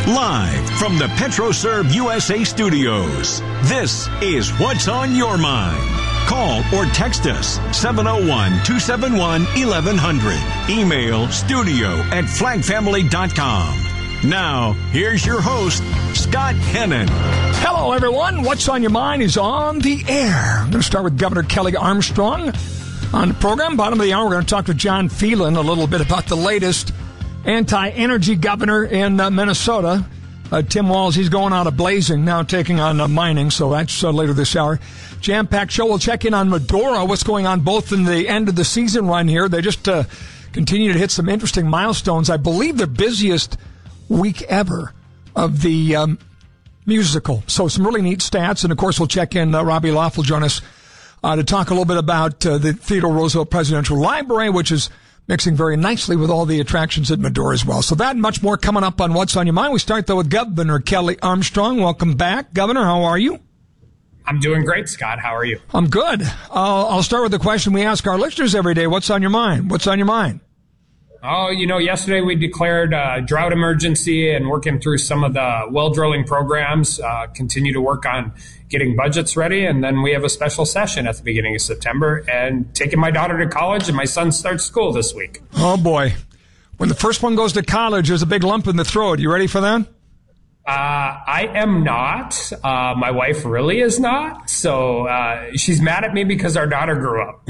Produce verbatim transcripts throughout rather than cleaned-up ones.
Live from the PetroServe U S A studios, this is What's on Your Mind. Call or text us seven oh one, two seven one, eleven hundred. Email studio at flag family dot com. Now, here's your host, Scott Hennon. Hello, everyone. What's on Your Mind is on the air. I'm going to start with Governor Kelly Armstrong on the program. Bottom of the hour, we're going to talk to John Phelan a little bit about the latest anti-energy governor in uh, Minnesota. Uh, Tim Walz, he's going out of blazing now, taking on uh, mining, so that's uh, later this hour. Jam-packed show. We'll check in on Medora, what's going on both in the end of the season run here. They just uh, continue to hit some interesting milestones. I believe their busiest week ever of the um, musical. So some really neat stats. And, of course, we'll check in. Uh, Robbie Loff will join us uh, to talk a little bit about uh, the Theodore Roosevelt Presidential Library, which is mixing very nicely with all the attractions at Medora as well. So that and much more coming up on What's on Your Mind. We start, though, with Governor Kelly Armstrong. Welcome back. Governor, how are you? I'm doing great, Scott. How are you? I'm good. Uh, I'll start with the question we ask our listeners every day. What's on your mind? What's on your mind? Oh, you know, yesterday we declared a drought emergency and working through some of the well drilling programs, uh, continue to work on getting budgets ready. And then we have a special session at the beginning of September and taking my daughter to college, and my son starts school this week. Oh, boy. When the first one goes to college, there's a big lump in the throat. You ready for that? Uh, I am not. Uh, my wife really is not. So uh, she's mad at me because our daughter grew up.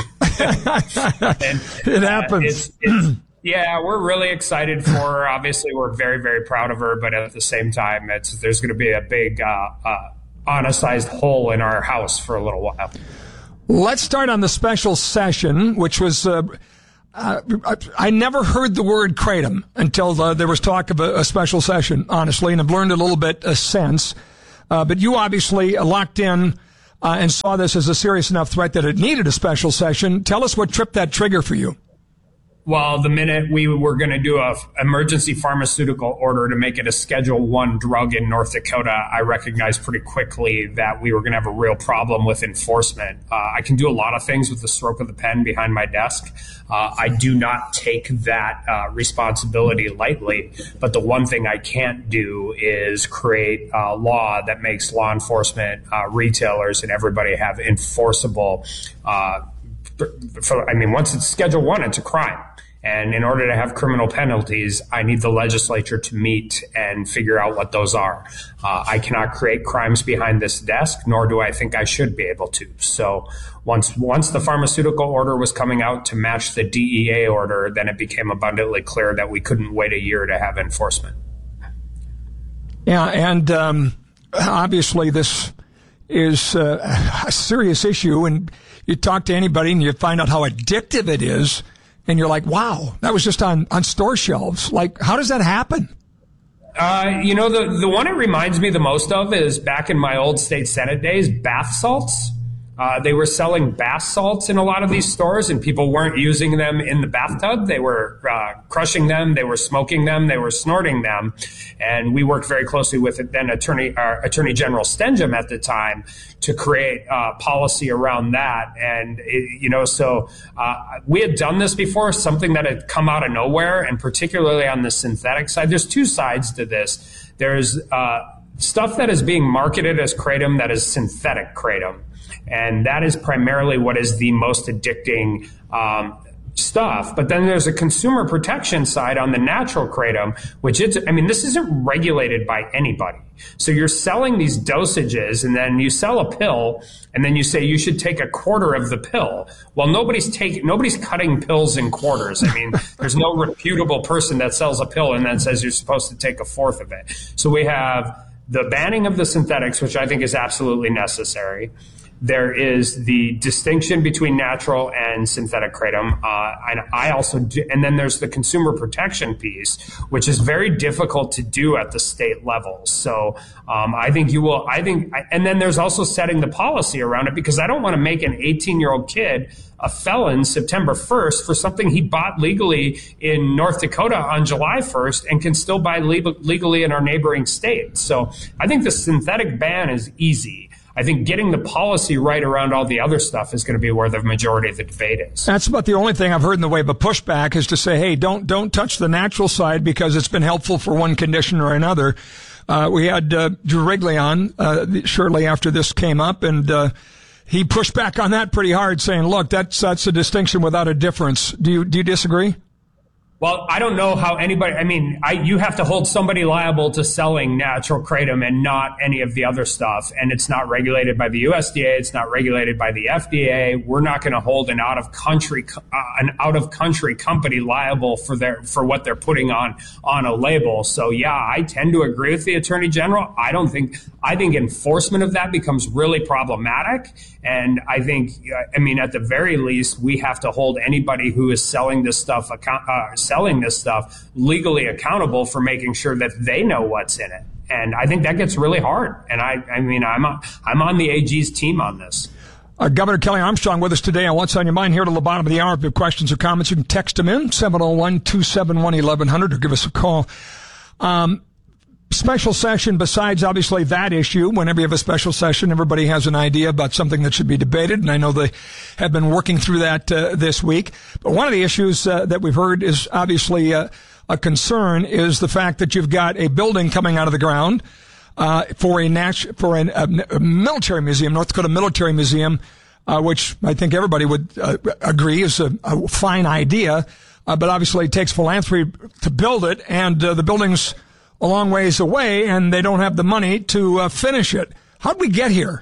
and, it happens. Uh, it's, it's, Yeah, we're really excited for her. Obviously, we're very, very proud of her. But at the same time, it's there's going to be a big, uh, uh, honest-sized hole in our house for a little while. Let's start on the special session, which was uh, uh, I never heard the word kratom until the, there was talk of a, a special session, honestly, and I've learned a little bit uh, since. Uh, but you obviously locked in uh, and saw this as a serious enough threat that it needed a special session. Tell us what tripped that trigger for you. Well, the minute we were going to do a f- emergency pharmaceutical order to make it a Schedule One drug in North Dakota, I recognized pretty quickly that we were going to have a real problem with enforcement. Uh, I can do a lot of things with the stroke of the pen behind my desk. Uh, I do not take that uh, responsibility lightly. But the one thing I can't do is create a law that makes law enforcement, uh, retailers, and everybody have enforceable. Uh, for, I mean, once it's Schedule One, it's a crime. And in order to have criminal penalties, I need the legislature to meet and figure out what those are. Uh, I cannot create crimes behind this desk, nor do I think I should be able to. So once once the pharmaceutical order was coming out to match the D E A order, then it became abundantly clear that we couldn't wait a year to have enforcement. Yeah, and um, obviously this is uh, a serious issue. And you talk to anybody and you find out how addictive it is. And you're like, wow, that was just on, on store shelves. Like, how does that happen? Uh, you know, the, the one it reminds me the most of is back in my old state Senate days, bath salts. Uh, they were selling bath salts in a lot of these stores, and people weren't using them in the bathtub. They were uh, crushing them. They were smoking them. They were snorting them. And we worked very closely with it, then Attorney uh, Attorney General Stenjum at the time to create uh, policy around that. And, it, you know, so uh, we had done this before, something that had come out of nowhere, and particularly on the synthetic side. There's two sides to this. There's uh, stuff that is being marketed as kratom that is synthetic kratom. And that is primarily what is the most addicting um, stuff. But then there's a consumer protection side on the natural kratom, which it's, I mean, this isn't regulated by anybody. So you're selling these dosages, and then you sell a pill, and then you say you should take a quarter of the pill. Well, nobody's taking, nobody's cutting pills in quarters. I mean, there's no reputable person that sells a pill and then says you're supposed to take a fourth of it. So we have the banning of the synthetics, which I think is absolutely necessary. There is the distinction between natural and synthetic kratom. Uh, and I also do, and then there's the consumer protection piece, which is very difficult to do at the state level. So um, I think you will, I think, and then there's also setting the policy around it, because I don't want to make an eighteen year old kid a felon September first for something he bought legally in North Dakota on July first and can still buy le- legally in our neighboring state. So I think the synthetic ban is easy. I think getting the policy right around all the other stuff is going to be where the majority of the debate is. That's about the only thing I've heard in the way of a pushback is to say, hey, don't don't touch the natural side because it's been helpful for one condition or another. Uh, we had uh, Drew Wrigley on uh, shortly after this came up, and uh, he pushed back on that pretty hard, saying, look, that's that's a distinction without a difference. Do you do you disagree? Well, I don't know how anybody, I mean, I, you have to hold somebody liable to selling natural kratom and not any of the other stuff. And it's not regulated by the U S D A. It's not regulated by the F D A. We're not going to hold an out of country, uh, an out of country company liable for their, for what they're putting on, on a label. So yeah, I tend to agree with the Attorney General. I don't think, I think enforcement of that becomes really problematic. And I think, I mean, at the very least, we have to hold anybody who is selling this stuff, account, uh, selling this stuff legally accountable for making sure that they know what's in it. And I think that gets really hard. And I, I mean, I'm on, I'm on the A G's team on this. Uh, Governor Kelly Armstrong with us today on What's on Your Mind here till the bottom of the hour. If you have questions or comments, you can text them in, seven oh one, two seven one, eleven hundred, or give us a call. Um, special session, besides obviously that issue, whenever you have a special session, everybody has an idea about something that should be debated, and I know they have been working through that uh, this week. But one of the issues uh, that we've heard is obviously uh, a concern is the fact that you've got a building coming out of the ground uh, for a nat- for an, a, a military museum, North Dakota Military Museum, uh, which I think everybody would uh, agree is a, a fine idea, uh, but obviously it takes philanthropy to build it, and uh, the building's a long ways away, and they don't have the money to uh, finish it. How'd we get here?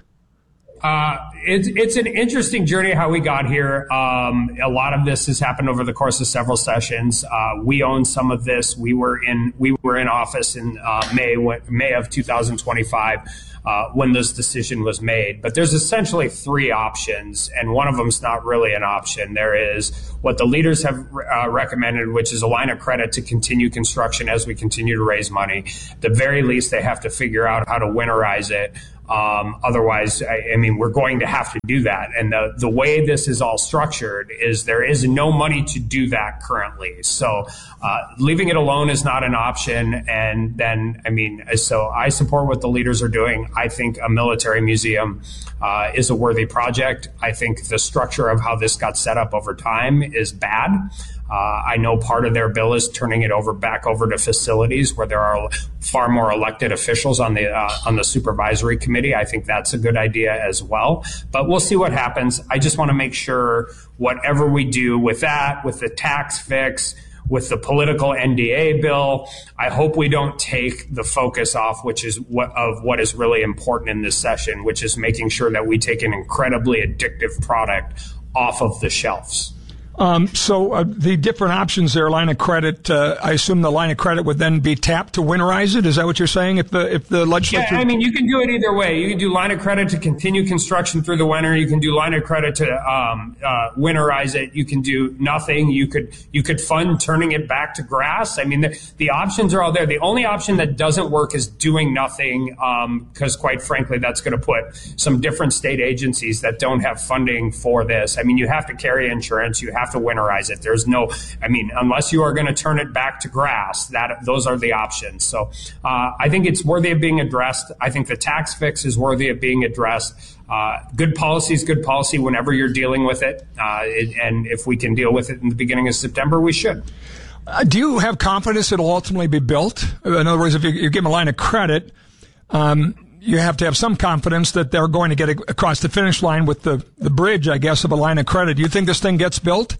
Uh, it's it's an interesting journey how we got here. Um, a lot of this has happened over the course of several sessions. Uh, we own some of this. We were in we were in office in uh, May May of two thousand twenty-five. Uh, when this decision was made. But there's essentially three options, and one of them is not really an option. There is what the leaders have uh, recommended, which is a line of credit to continue construction as we continue to raise money. At the very least, they have to figure out how to winterize it. Um, otherwise, I, I mean, we're going to have to do that. And the, the way this is all structured is there is no money to do that currently. So uh, leaving it alone is not an option. And then, I mean, so I support what the leaders are doing. I think a military museum uh, is a worthy project. I think the structure of how this got set up over time is bad. Uh, I know part of their bill is turning it over back over to facilities where there are far more elected officials on the uh, on the supervisory committee. I think that's a good idea as well. But we'll see what happens. I just want to make sure whatever we do with that, with the tax fix, with the political N D A bill, I hope we don't take the focus off, which is what of what is really important in this session, which is making sure that we take an incredibly addictive product off of the shelves. Um, so uh, the different options there, line of credit, uh, I assume the line of credit would then be tapped to winterize it. Is that what you're saying? If the if the legislature, yeah, I mean, you can do it either way. You can do line of credit to continue construction through the winter. You can do line of credit to um, uh, winterize it. You can do nothing. You could you could fund turning it back to grass. I mean, the, the options are all there. The only option that doesn't work is doing nothing, because um, quite frankly, that's going to put some different state agencies that don't have funding for this. I mean, you have to carry insurance. You have to winterize it. There's no, I mean, unless you are going to turn it back to grass, that those are the options. So uh, I think it's worthy of being addressed. I think the tax fix is worthy of being addressed. Uh, good policy is good policy whenever you're dealing with it. Uh, it. And if we can deal with it in the beginning of September, we should. Uh, do you have confidence it'll ultimately be built? In other words, if you, you give them a line of credit, um, you have to have some confidence that they're going to get across the finish line with the, the bridge, I guess, of a line of credit. Do you think this thing gets built?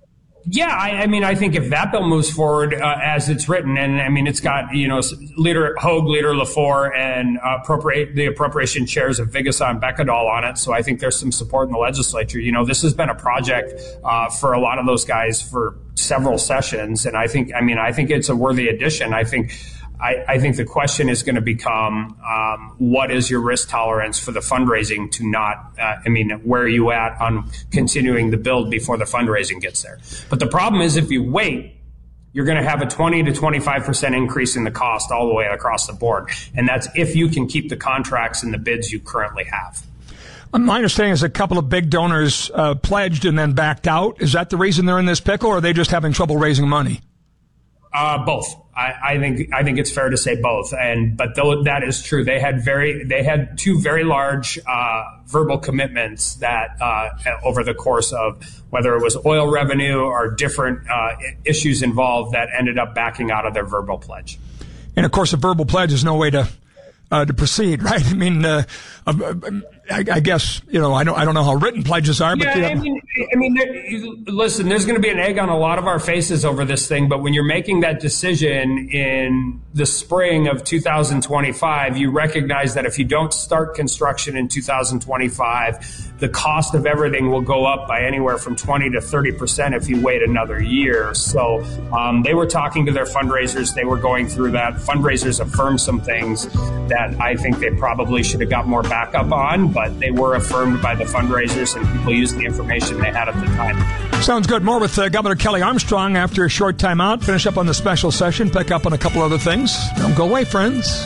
Yeah, I, I mean, I think if that bill moves forward uh, as it's written, and I mean, it's got, you know, Leader Hogue, Leader LaFour, and uh, appropriate the appropriation chairs of Vigas and Beckedahl on it. So I think there's some support in the legislature. You know, this has been a project uh, for a lot of those guys for several sessions. And I think, I mean, I think it's a worthy addition. I think I, I think the question is going to become, um, what is your risk tolerance for the fundraising to not, uh, I mean, where are you at on continuing the build before the fundraising gets there? But the problem is if you wait, you're going to have a twenty to twenty-five percent increase in the cost all the way across the board. And that's if you can keep the contracts and the bids you currently have. My understanding is a couple of big donors uh, pledged and then backed out. Is that the reason they're in this pickle, or are they just having trouble raising money? Uh, both. I, I think I think it's fair to say both. And but though that is true, they had very they had two very large uh, verbal commitments that uh, over the course of whether it was oil revenue or different uh, issues involved that ended up backing out of their verbal pledge. And of course, a verbal pledge is no way to uh, to proceed, right? I mean, uh, uh, I, I guess you know I don't I don't know how written pledges are, but yeah, you know. I mean, I mean, there, listen, there's going to be an egg on a lot of our faces over this thing, but when you're making that decision in the spring of two thousand twenty-five, you recognize that if you don't start construction in two thousand twenty-five, the cost of everything will go up by anywhere from twenty to thirty percent if you wait another year. So um, they were talking to their fundraisers. They were going through that. Fundraisers affirmed some things that I think they probably should have got more backup on, but they were affirmed by the fundraisers and people used the information they had at the time. Sounds good. More with uh, Governor Kelly Armstrong after a short time out. Finish up on the special session, pick up on a couple other things. Don't go away, friends.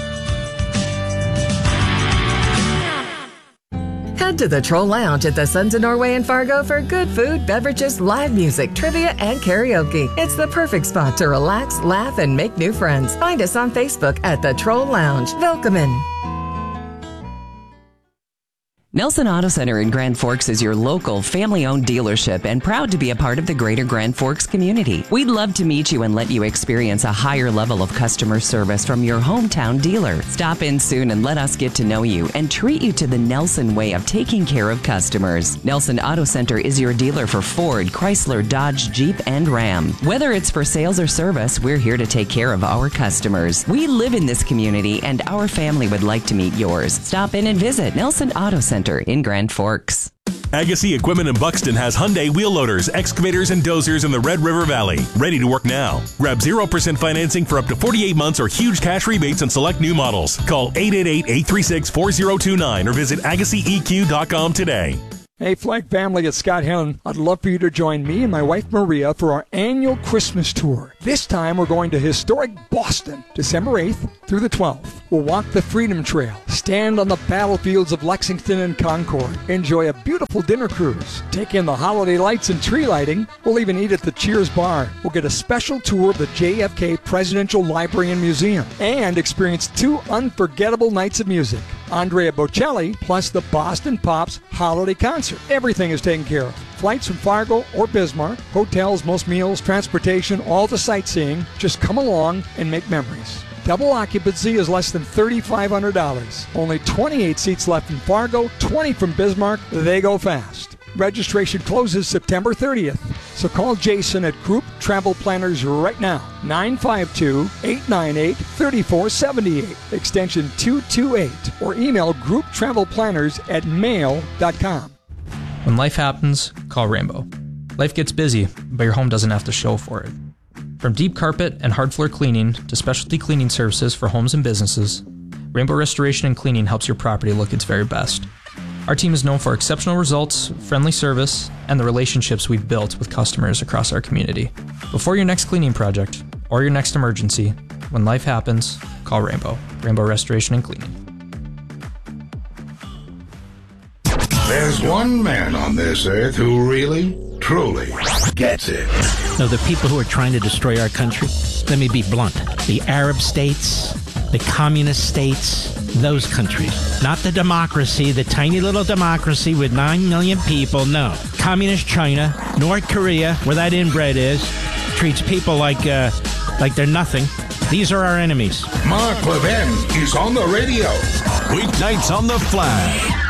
Head to the Troll Lounge at the Sons of Norway in Fargo for good food, beverages, live music, trivia, and karaoke. It's the perfect spot to relax, laugh, and make new friends. Find us on Facebook at the Troll Lounge. Welcome in. Nelson Auto Center in Grand Forks is your local, family-owned dealership and proud to be a part of the greater Grand Forks community. We'd love to meet you and let you experience a higher level of customer service from your hometown dealer. Stop in soon and let us get to know you and treat you to the Nelson way of taking care of customers. Nelson Auto Center is your dealer for Ford, Chrysler, Dodge, Jeep, and Ram. Whether it's for sales or service, we're here to take care of our customers. We live in this community and our family would like to meet yours. Stop in and visit Nelson Auto Center in Grand Forks. Agassi Equipment in Buxton has Hyundai wheel loaders, excavators, and dozers in the Red River Valley. Ready to work now. Grab zero percent financing for up to forty-eight months or huge cash rebates on select new models. Call eight eight eight, eight three six, four zero two nine or visit agassi e q dot com today. Hey, Flag family, it's Scott Helen. I'd love for you to join me and my wife Maria for our annual Christmas tour. This time we're going to historic Boston, December eighth through the twelfth. We'll walk the Freedom Trail, stand on the battlefields of Lexington and Concord, enjoy a beautiful dinner cruise, take in the holiday lights and tree lighting. We'll even eat at the Cheers Bar. We'll get a special tour of the J F K Presidential Library and Museum and experience two unforgettable nights of music. Andrea Bocelli plus the Boston Pops Holiday Concert. Everything is taken care of. Flights from Fargo or Bismarck, hotels, most meals, transportation, all the sightseeing. Just come along and make memories. Double occupancy is less than three thousand five hundred dollars. Only twenty-eight seats left in Fargo, twenty from Bismarck. They go fast. Registration closes September thirtieth. So call Jason at Group Travel Planners right now. nine five two, eight nine eight, three four seven eight, extension two two eight, or email group travel planners at mail dot com. When life happens, call Rainbow. Life gets busy, but your home doesn't have to show for it. From deep carpet and hard floor cleaning to specialty cleaning services for homes and businesses, Rainbow Restoration and Cleaning helps your property look its very best. Our team is known for exceptional results, friendly service, and the relationships we've built with customers across our community. Before your next cleaning project or your next emergency, when life happens, call Rainbow. Rainbow Restoration and Cleaning. There's one man on this earth who really, truly gets it. No, the people who are trying to destroy our country, let me be blunt. The Arab states, the communist states, those countries. Not the democracy, the tiny little democracy with nine million people, no. Communist China, North Korea, where that inbred is, treats people like, uh, like they're nothing. These are our enemies. Mark Levin is on the radio. Weeknights on the Flag.